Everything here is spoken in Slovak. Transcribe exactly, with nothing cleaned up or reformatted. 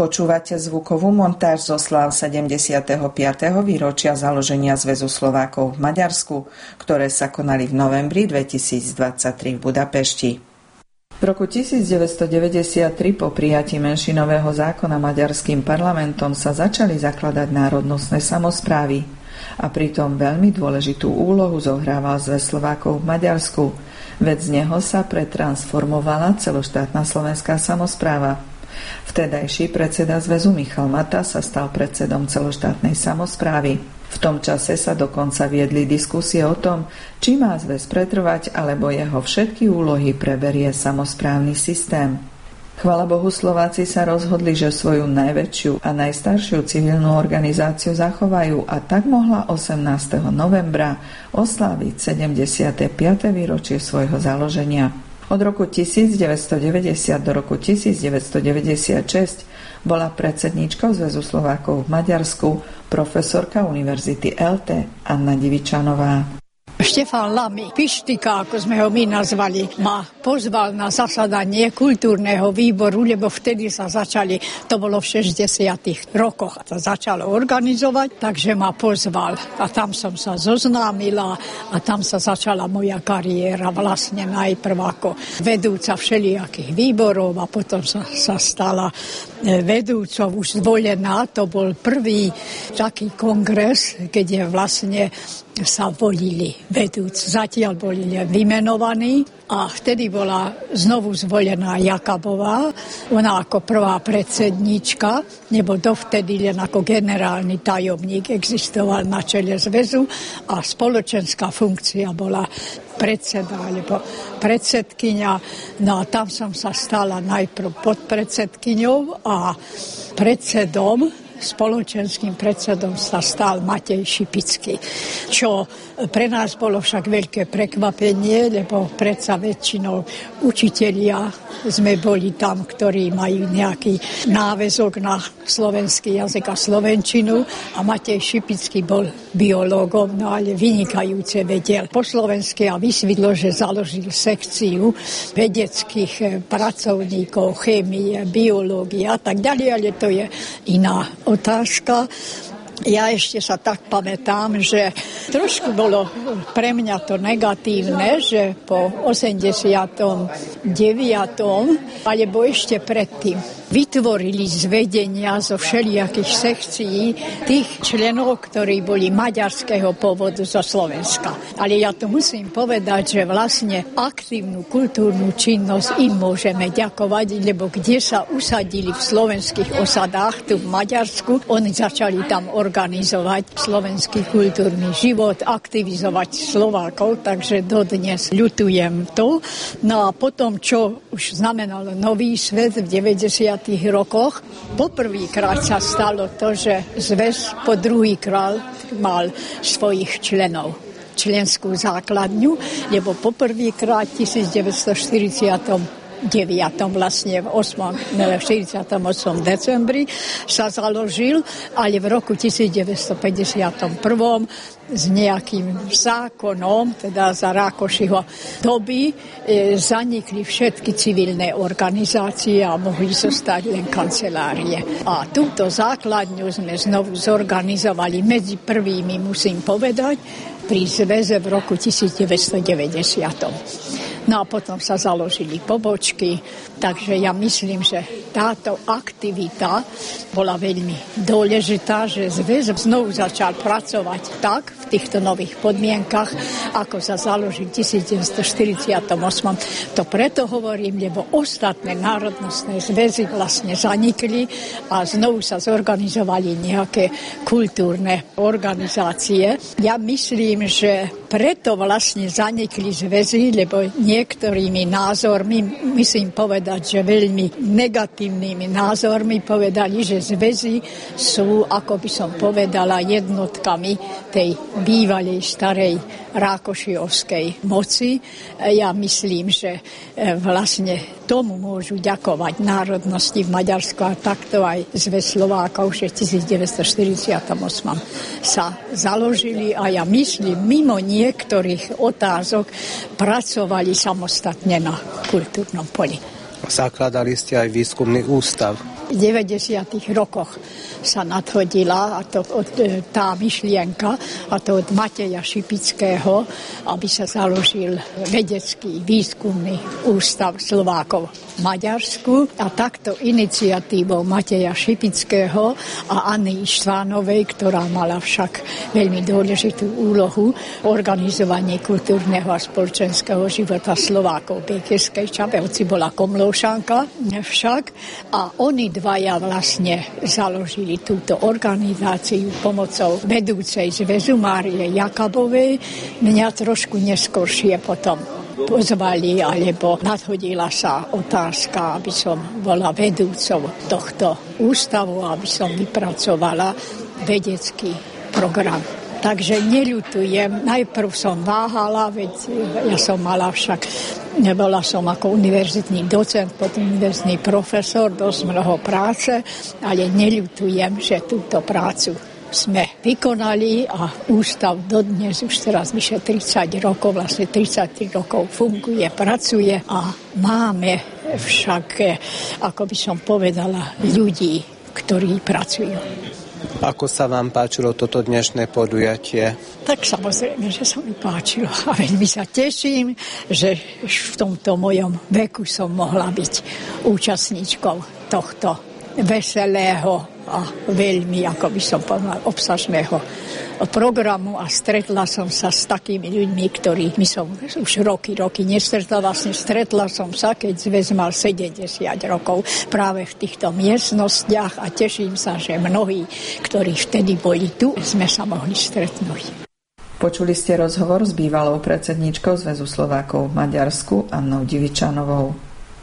Počúvate zvukovú montáž zo sláv sedemdesiateho piateho výročia založenia Zväzu Slovákov v Maďarsku, ktoré sa konali v novembri dvetisícdvadsaťtri v Budapešti. V roku devätnásťstodeväťdesiattri po prijatí menšinového zákona maďarským parlamentom sa začali zakladať národnostné samosprávy a pritom veľmi dôležitú úlohu zohrával Zväz Slovákov v Maďarsku, veď z neho sa pretransformovala celoštátna slovenská samospráva. Vtedajší predseda zväzu Michal Mata sa stal predsedom celoštátnej samosprávy. V tom čase sa dokonca viedli diskusie o tom, či má zväz pretrvať, alebo jeho všetky úlohy preberie samosprávny systém. Chvala Bohu, Slováci sa rozhodli, že svoju najväčšiu a najstaršiu civilnú organizáciu zachovajú a tak mohla osemnásteho novembra osláviť sedemdesiate piate výročie svojho založenia. Od roku devätnásťstodeväťdesiat do roku devätnásťstodeväťdesiatšesť bola predsedníčkou Zväzu Slovákov v Maďarsku profesorka Univerzity el té Anna Divičanová. Štefan Lamy, Pištika, ako sme ho my nazvali, ma pozval na zasadanie kultúrneho výboru, lebo vtedy sa začali, to bolo v šesťdesiatych rokoch, sa začalo organizovať, takže ma pozval a tam som sa zoznámila a tam sa začala moja kariéra vlastne najprv ako vedúca všelijakých výborov a potom sa, sa stala vedúcou už zvolená. To bol prvý taký kongres, keď je vlastne sa volili vedúc. Zatiaľ boli vymenovaní a vtedy bola znovu zvolená Jakabová. Ona ako prvá predsedníčka, nebo dovtedy len ako generálny tajomník existoval na čele zväzu a spoločenská funkcia bola predseda alebo predsedkyňa. No a tam som sa stala najprv podpredsedkyňou a predsedom, spoločenským predsedom sa stal Matej Šipický, čo pre nás bolo však veľké prekvapenie, lebo predsa väčšinou učitelia sme boli tam, ktorí majú nejaký náväzok na slovenský jazyk a slovenčinu a Matej Šipický bol biológom, no ale vynikajúce vedel po slovensky a vysvetlo, že založil sekciu vedeckých pracovníkov, chémie, biológie a tak ďalej, ale to je iná otázka. Ja ešte sa tak pamätám, že trošku bolo pre mňa to negatívne, že po osemdesiatom deviatom alebo ešte predtým vytvorili z vedenia zo všelijakých sekcií tých členov, ktorí boli maďarského pôvodu zo Slovenska. Ale ja tu musím povedať, že vlastne aktívnu kultúrnu činnosť im môžeme ďakovať, lebo kde sa usadili v slovenských osadách, tu v Maďarsku, oni začali tam organizovať slovenský kultúrny život, aktivizovať Slovákov, takže dodnes ľutujem to. No a potom, čo už znamenalo nový svet v deväťdesiatych rokoch, poprvýkrát sa stalo to, že zväz po druhýkrát mal svojich členov, členskú základňu, lebo poprvýkrát v devätnásťstoštyridsiatom deviatom vlastne v štyridsiatom ôsmom decembri sa založil, ale v roku devätnásťstopäťdesiatjeden s nejakým zákonom, teda za Rákošiho doby, e, zanikli všetky civilné organizácie a mohli zostať len kancelárie. A túto základňu sme znovu zorganizovali medzi prvými, musím povedať, pri zväze v roku devätnásťstodeväťdesiat. No a potom sa založili pobočky, takže ja myslím, že táto aktivita bola veľmi dôležitá, že zväz znovu začal pracovať tak v týchto nových podmienkach, ako sa založil v devätnásťstoštyridsiatom. To preto hovorím, lebo ostatné národnostné zväzy vlastne zanikli a znovu sa zorganizovali nejaké kultúrne organizácie. Ja myslím, že preto vlastne zanikli zväzy, lebo niektorými názormi, musím povedať, že veľmi negatívnymi názormi povedali, že zväzy sú, ako by som povedala, jednotkami tej bývalej starej rákošiovskej moci. Ja myslím, že vlastne tomu môžu ďakovať národnosti v Maďarsku a takto aj Zväz Slovákov, že v devätnásťstoštyridsiatom sa založili a ja myslím, mimo niektorých otázok pracovali samostatne na kultúrnom poli. Zakladali ste aj výskumný ústav. V deväťdesiatych rokoch sa nadhodila a to, tá myšlienka, a to od Mateja Šipického, aby sa založil vedecký výskumný ústav Slovákov v Maďarsku. A takto iniciatívou Mateja Šipického a Anny Ištvánovej, ktorá mala však veľmi dôležitú úlohu organizovanie kultúrneho a spoločenského života Slovákov v Bekeskej Čabe, hoci bola Komlóšanka však. A oni dvaja vlastne založili túto organizáciu pomocou vedúcej zväzu Márie Jakabovej. Mňa trošku neskôršie potom pozvali, alebo nadhodila sa otázka, aby som bola vedúcou tohto ústavu, aby som vypracovala vedecký program. Takže neľutujem. Najprv som váhala, veď ja som mala však, nebola som ako univerzitný docent, potom univerzitný profesor, dosť mnoho práce, ale neľutujem, že túto prácu sme vykonali a ústav dodnes už teraz vyše tridsať rokov, vlastne tridsaťtri rokov funguje, pracuje a máme však, ako by som povedala, ľudí, ktorí pracujú. Ako sa vám páčilo toto dnešné podujatie? Tak samozrejme, že sa mi páčilo a veľmi sa teším, že v tomto mojom veku som mohla byť účastníčkou tohto veselého a veľmi, ako by som povedala, obsažného programu a stretla som sa s takými ľuďmi, ktorými som už roky, roky nestretla. Vlastne stretla som sa, keď zväz mal sedemdesiat rokov práve v týchto miestnostiach a teším sa, že mnohí, ktorí vtedy boli tu, sme sa mohli stretnúť. Počuli ste rozhovor s bývalou predsedníčkou Zväzu Slovákov v Maďarsku Annou Divičanovou.